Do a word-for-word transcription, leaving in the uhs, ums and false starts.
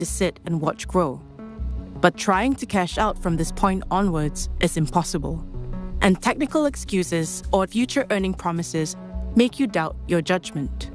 to sit and watch grow. But trying to cash out from this point onwards is impossible. And technical excuses or future earning promises make you doubt your judgment.